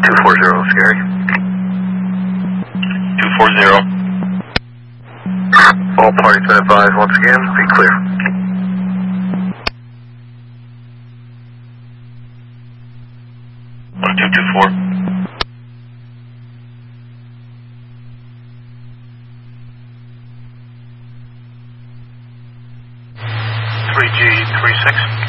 240, Scary. 240. All parties been advised once again, be clear. One, 224. G 36.